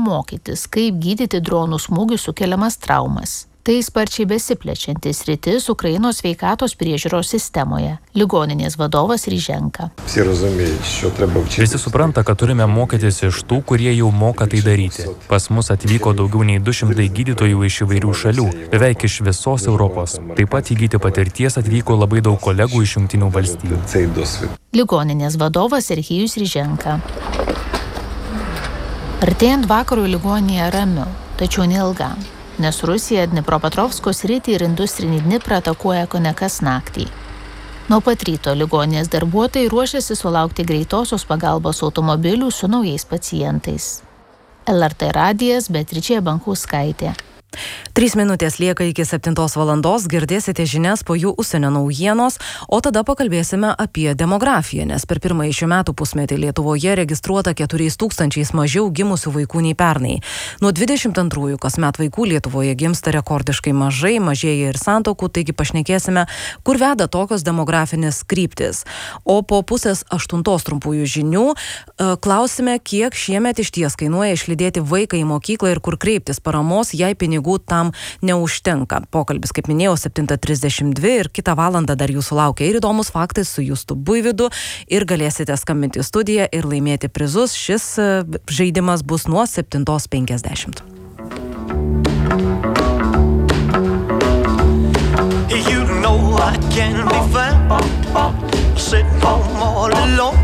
mokytis, kaip gydyti dronų smūgių sukeliamas traumas. Tai sparčiai besiplečiantis sritis Ukrainos sveikatos priežiūros sistemoje. Ligoninės vadovas Ryženka. Visi supranta, kad turime mokytis iš tų, kurie jau moka tai daryti. Pas mus atvyko daugiau nei 200 gydytojų iš įvairių šalių, beveik iš visos Europos. Taip pat įgyti patirties atvyko labai daug kolegų iš Jungtinių valstijų. Ligoninės vadovas Serhijus Ryženka. Artėjant vakarui ligoninėje ramiau, tačiau neilgam. Nes Rusija Dnipropetrovsko sritį ir industrinį Dniprą atakuoja kone kas naktį. Nuo pat ryto ligoninės darbuotojai ruošiasi sulaukti greitosios pagalbos automobilių su naujais pacientais. LRT radijas Beatričė Bankauskaitė. 3 minutės lieka iki 7 valandos, girdėsite žinias, po jų užsienio naujienos, o tada pakalbėsime apie demografiją, nes per pirmąjį šių metų pusmetį Lietuvoje registruota 4 000 mažiau gimusių vaikų nei pernai. Nuo 22 kasmet vaikų Lietuvoje gimsta rekordiškai mažai, mažėja ir santuokų, taigi pašnekėsime, kur veda tokios demografinės kryptis. O po 7:30 trumpųjų žinių klausime, kiek šiemet išties kainuoja išlydėti vaiką į mokyklą ir kur kreiptis paramos, jei pinigų tam neužtenka. Pokalbis, kaip minėjau, 7:32 ir kitą valandą dar jūsų laukia ir įdomus faktai su Justu Buivydu ir galėsite skambinti į studiją ir laimėti prizus. Šis žaidimas bus nuo 7:50. You know I can be found sitting home all alone.